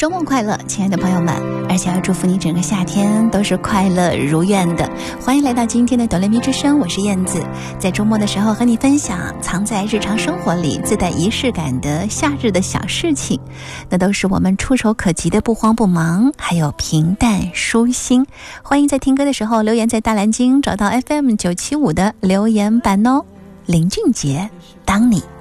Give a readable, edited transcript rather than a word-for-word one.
周末快乐，亲爱的朋友们，而且要祝福你整个夏天都是快乐如愿的。欢迎来到今天的哆来咪之声，我是燕子，在周末的时候和你分享藏在日常生活里自带仪式感的夏日的小事情，那都是我们触手可及的不慌不忙，还有平淡舒心。欢迎在听歌的时候留言在大蓝鲸找到 FM 975的留言板哦。林俊杰，当你